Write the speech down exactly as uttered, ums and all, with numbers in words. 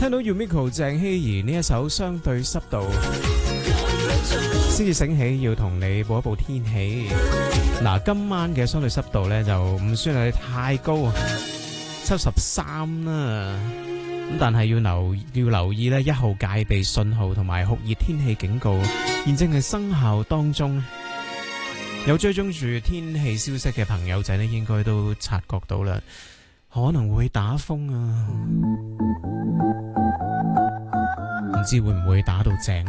聽到 Yumiko 鄭希怡呢一首相對濕度，先至醒起要同你報一報天氣。嗱，今晚嘅相對濕度咧就唔算係太高，七十三啦。咁但係要留要留意咧，一號戒備信號同埋酷熱天氣警告現正係生效當中。有追蹤住天氣消息嘅朋友仔咧，應該都察覺到啦，可能會打風啊，唔知會唔會打到正。